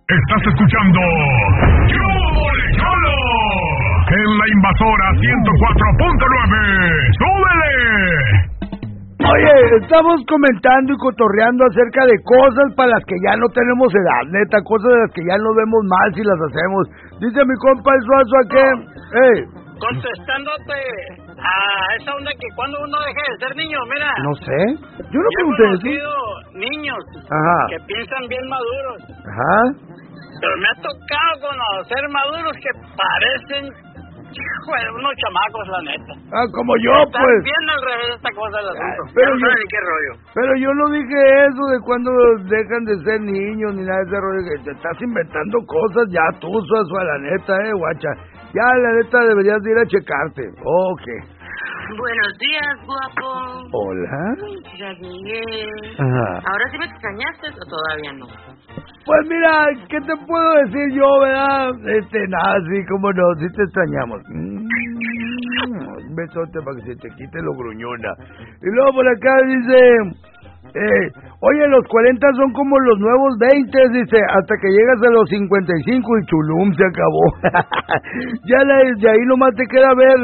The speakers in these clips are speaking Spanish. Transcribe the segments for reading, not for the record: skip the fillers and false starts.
Estás escuchando ¡Cholo! En la Invasora 104.9. ¡Súbele! Oye, estamos comentando y cotorreando acerca de cosas para las que ya no tenemos edad, neta, cosas de las que ya no vemos mal si las hacemos. Dice mi compa el Suazo a que... Contestándote a esa onda que cuando uno deje de ser niño, mira. No sé, yo no he pregunté conocido niños que piensan bien maduros. Ajá. Pero me ha tocado conocer maduros que parecen... unos chamacos, la neta. Como yo, están pues. Bien al revés esta cosa del asunto. Pero no saben qué rollo. Pero yo no dije eso de cuando dejan de ser niños ni nada de ese rollo. Que te estás inventando cosas ya tú, Suazo, la neta, guacha. Ya, la neta, deberías ir a checarte. Ok. Buenos días, guapo. Hola. Ya llegué. Ajá. ¿Ahora sí me extrañaste o todavía no? Pues mira, ¿qué te puedo decir yo, verdad? Nada, sí, como no, sí te extrañamos. Un besote para que se te quite lo gruñona. Y luego por acá dice, oye, los 40 son como los nuevos 20, dice, hasta que llegas a los 55 y chulum, se acabó. Ya de ahí nomás te queda ver,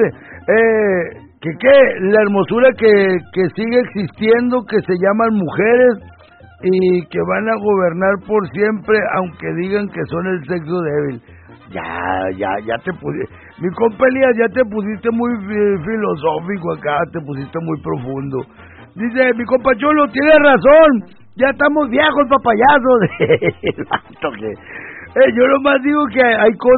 la hermosura que sigue existiendo, que se llaman mujeres, y que van a gobernar por siempre, aunque digan que son el sexo débil. Ya te pusiste, mi compa Elías, ya te pusiste muy filosófico acá, te pusiste muy profundo. Dice, mi compa Cholo, tiene razón, ya estamos viejos, papayazos. Yo nomás digo que hay cosas